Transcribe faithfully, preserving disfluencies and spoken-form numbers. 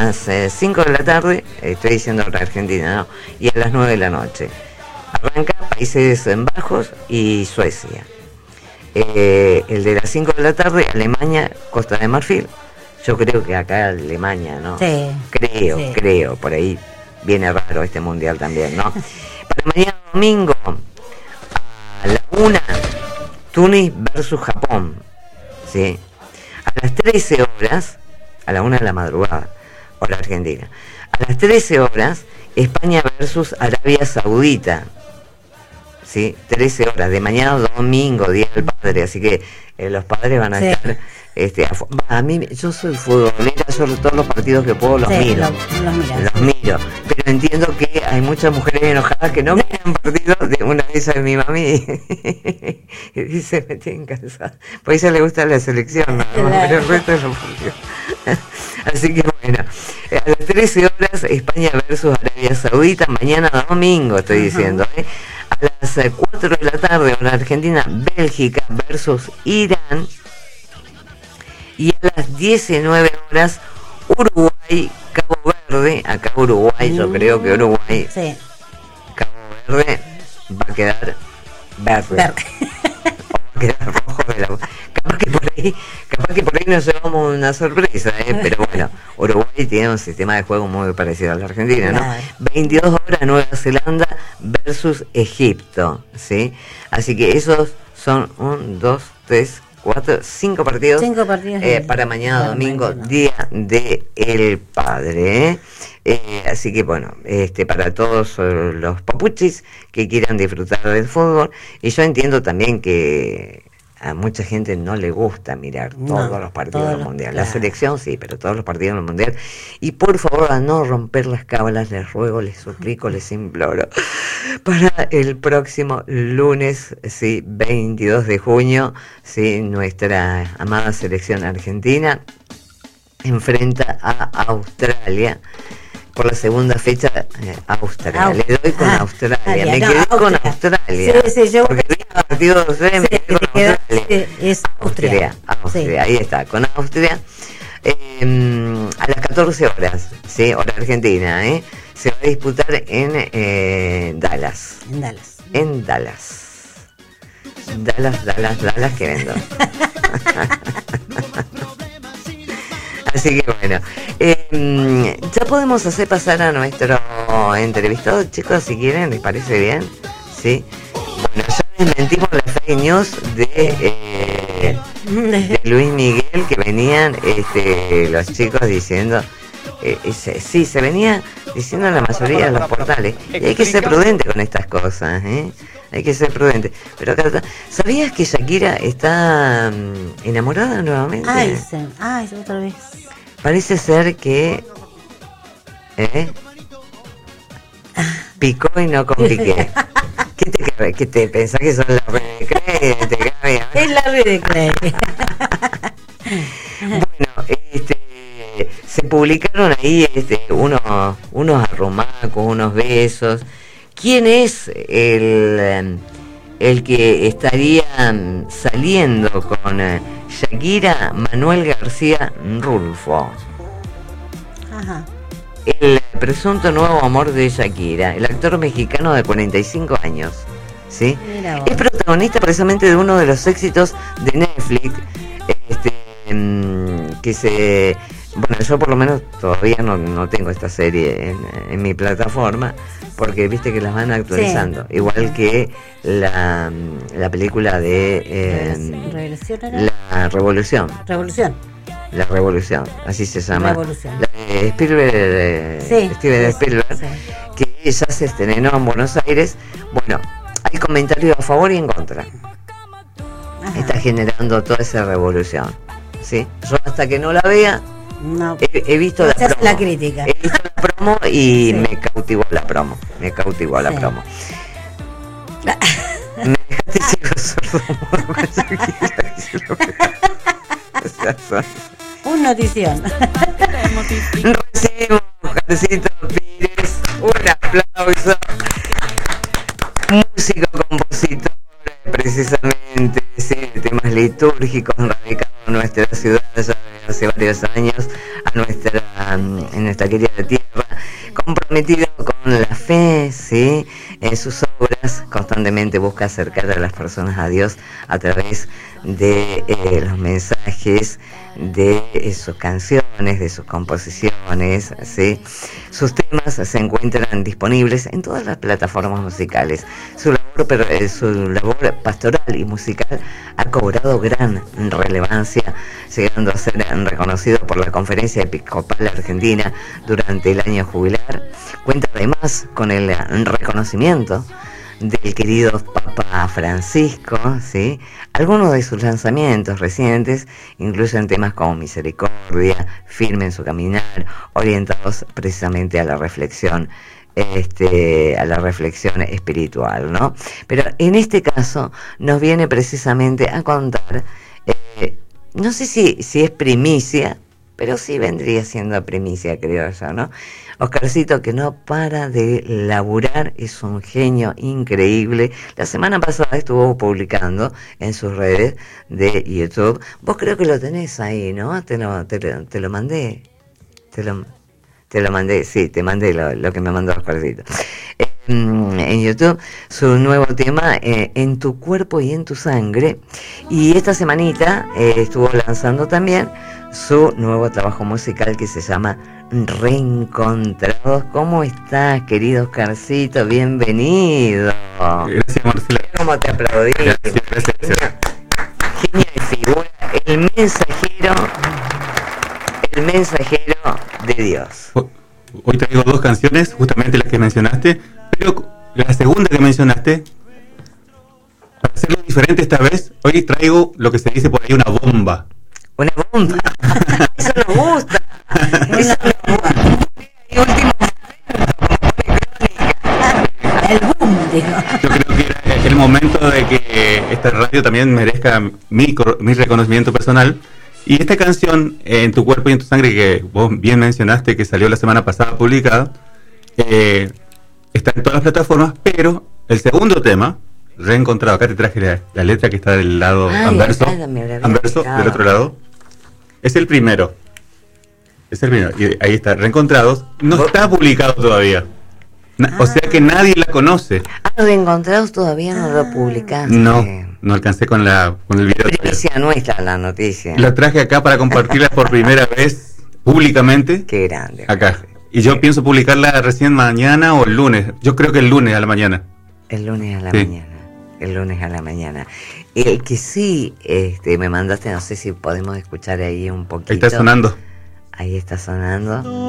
las eh, cinco de la tarde, estoy diciendo la Argentina, ¿no? Y a las nueve de la noche. Arranca Países Bajos y Suecia. Eh, el de las cinco de la tarde, Alemania, Costa de Marfil. Yo creo que acá Alemania, ¿no? Sí. Creo, sí. creo, por ahí viene raro este mundial también, ¿no? Para mañana domingo, a la una, Túnez versus Japón, ¿sí? A las trece horas, a la una de la madrugada, hora argentina. A las trece horas, España versus Arabia Saudita, ¿sí? trece horas, de mañana domingo, Día del Padre, así que eh, los padres van a sí. estar... Este, a, a mí, yo soy futbolera, yo todos los partidos que puedo los sí, miro, lo, los, los miro, pero entiendo que hay muchas mujeres enojadas que no miran partidos. De una vez a mi mami y dice, me tienen cansada, por eso le gusta la selección, ¿no? Pero el resto es lo partidos. Así que bueno, a las trece horas España versus Arabia Saudita, mañana domingo estoy uh-huh. diciendo, ¿eh? A las cuatro de la tarde en Argentina, Bélgica versus Irán. Y a las diecinueve horas, Uruguay, Cabo Verde. Acá Uruguay, yo creo que Uruguay, sí. Cabo Verde, va a quedar verde. verde. O va a quedar rojo de la... Capaz que por ahí, capaz que por ahí nos llevamos una sorpresa, ¿eh? Pero bueno, Uruguay tiene un sistema de juego muy parecido a la Argentina, ¿no? Claro. veintidós horas, Nueva Zelanda versus Egipto, ¿sí? Así que esos son un, dos, tres, cuatro, cinco partidos, cinco partidos eh, para mañana domingo, mañana. Día del Padre, ¿eh? Eh, así que bueno, este para todos los papuchis que quieran disfrutar del fútbol, y yo entiendo también que a mucha gente no le gusta mirar no, todos los partidos todos del Mundial. Claro. La selección sí, pero todos los partidos del Mundial. Y por favor, a no romper las cábalas, les ruego, les suplico, les imploro. Para el próximo lunes, sí, veintidós de junio, sí, nuestra amada selección argentina enfrenta a Australia. Por la segunda fecha, eh, Australia. Aust- Le doy con ah, Australia. Australia. Me no, quedé Austria. con Australia. Sí, sí, yo porque vi el partido de ustedes, sí, me quedé con queda, Australia. Sí, es Austria. Austria, Austria. Sí. Ahí está, con Austria. Eh, a las catorce horas, ¿sí? Hora argentina, ¿eh? Se va a disputar en eh, Dallas. En Dallas. En Dallas. Dallas, Dallas, Dallas, que vendo. Así que bueno, eh, ya podemos hacer pasar a nuestro entrevistado, chicos, si quieren, ¿les parece bien? Sí. Bueno, ya desmentimos la fake news de, eh, de Luis Miguel, que venían este, los chicos diciendo, eh, ese, sí, se venía diciendo en la mayoría de los portales, y hay que ser prudente con estas cosas, ¿eh? Hay que ser prudente. Pero acá, ¿sabías que Shakira está um, enamorada nuevamente? Ay, sí. Ay, otra vez. Parece ser que ¿eh? picó y no compliqué. ¿Qué te crees? ¿Qué te pensás que son las redes de crédito? Es la red de crédito. Bueno, este, se publicaron ahí este, unos, unos arrumacos, unos besos. ¿Quién es el, el que estaría saliendo con Shakira? Manuel García Rulfo. Ajá. El presunto nuevo amor de Shakira, el actor mexicano de cuarenta y cinco años, ¿sí? Es protagonista precisamente de uno de los éxitos de Netflix, este, que se... Bueno, yo por lo menos todavía no, no tengo esta serie en, en mi plataforma, porque viste que las van actualizando, sí. Igual que la, la película de eh, La Revolución. Revolución. La Revolución, así se llama. Revolución. La de Spielberg, eh, sí, Steven sí, Spielberg, sí. Que ya se estrenó en Buenos Aires. Bueno, hay comentarios a favor y en contra. Ajá. Está generando toda esa revolución, ¿sí? Yo hasta que no la vea, no. he, he visto la promo. La crítica. He visto la promo y sí. me cautivó la promo. Me cautivó sí. la promo. La... Me dejaste ciego sordo. Un notición. Recibimos Jancito Pires, un aplauso. Músico, compositor, precisamente, sí, temas litúrgicos radicados en nuestra ciudad ya hace varios años, a nuestra nuestra, en nuestra querida tierra, comprometido con la fe, ¿sí? En sus obras constantemente busca acercar a las personas a Dios a través de eh, los mensajes, de eh, sus canciones, de sus composiciones, ¿sí? Sus temas se encuentran disponibles en todas las plataformas musicales. Su labor, pero, eh, su labor pastoral y musical ha cobrado gran relevancia, llegando a ser reconocido por la Conferencia Episcopal Argentina durante el año jubilar. Cuenta además con el reconocimiento del querido Papa Francisco, ¿sí? Algunos de sus lanzamientos recientes incluyen temas como Misericordia, Firme en su caminar, orientados precisamente a la reflexión, este, a la reflexión espiritual, ¿no? Pero en este caso nos viene precisamente a contar, eh, no sé si, si es primicia, pero sí vendría siendo primicia, creo yo, ¿no? Oscarcito, que no para de laburar, es un genio increíble. La semana pasada estuvo publicando en sus redes de YouTube. Vos creo que lo tenés ahí, ¿no? Te lo, te lo, te lo mandé. Te lo, te lo mandé, sí, te mandé lo, lo que me mandó Oscarcito. Eh, en YouTube, su nuevo tema, eh, En tu cuerpo y en tu sangre. Y esta semanita eh, estuvo lanzando también su nuevo trabajo musical que se llama Reencontrados. ¿Cómo estás, querido Oscarcito? Bienvenido. Gracias, Marcela. ¿Cómo te aplaudí? Gracias, gracias, gracias. Genia de figura, el mensajero, el mensajero de Dios. Hoy traigo dos canciones, justamente las que mencionaste, pero la segunda que mencionaste, para hacerlo diferente esta vez, hoy traigo lo que se dice por ahí una bomba. Una bomba. Eso nos gusta. Eso nos gusta. Y último El boom, digo. Yo creo que era el momento de que esta radio también merezca mi, mi reconocimiento personal. Y esta canción, En tu cuerpo y en tu sangre, que vos bien mencionaste, que salió la semana pasada publicada, eh, está en todas las plataformas, pero el segundo tema, Reencontrado, acá te traje la, la letra que está del lado Ay, anverso, acá me la había anverso fijado. del otro lado, es el primero. Es el primero. Y ahí está, Reencontrados. No ¿Vos? está publicado todavía. Na- Ah. O sea que nadie la conoce. Ah, Reencontrados todavía no lo publicaste. No, no alcancé con la con el video. todavía. Primicia nuestra la noticia. La traje acá para compartirla por primera vez públicamente. Qué grande. Acá. Y yo pienso publicarla recién mañana o el lunes. Yo creo que el lunes a la mañana. El lunes a la Sí. mañana. El lunes a la mañana. El que sí este, me mandaste, no sé si podemos escuchar ahí un poquito. Ahí está sonando. Ahí está sonando.